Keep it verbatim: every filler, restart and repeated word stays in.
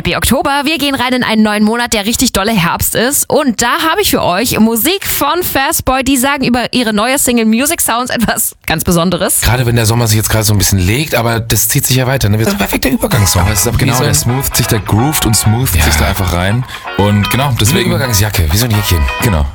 Happy Oktober. Wir gehen rein in einen neuen Monat, der richtig dolle Herbst ist. Und da habe ich für euch Musik von Fastboy. Die sagen über ihre neue Single Music Sounds etwas ganz Besonderes. Gerade wenn der Sommer sich jetzt gerade so ein bisschen legt, aber das zieht sich ja weiter. Ne? Das ist ein perfekter Übergangssong. Aber es ist aber genau, so der smootht sich, der groovt und smootht Ja. sich da einfach rein. Und genau, Wie eine deswegen... Übergangsjacke, wie so ein Häkchen. Genau.